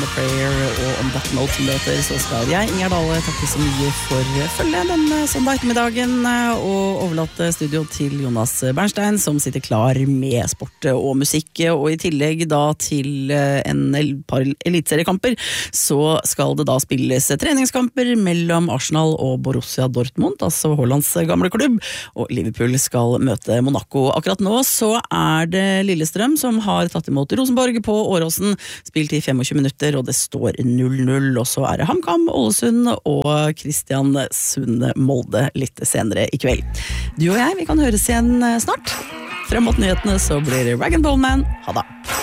Prayer, og on that note som det heter, så skal jeg, Inger Dale, takke så mye for følge denne søndag ettermiddagen, og overlate studio til Jonas Bernstein, som sitter klar med sport og musikk, og i tillegg da til en par elitseriekamper, så skal det da spilles treningskamper mellom Arsenal og Borussia Dortmund, altså Haalands gamle klubb, og Liverpool skal møte Monaco. Akkurat nå så det Lillestrøm som har tatt imot Rosenborg på Åråsen, spilt i 25 minutter, og det står 0-0, og så det HamKam, Ålesund og Kristiansund Molde litt senere i kveld. Du og jeg, vi kan høres igjen snart. Frem mot nyhetene så blir det Rag & Bone Man. Ha det!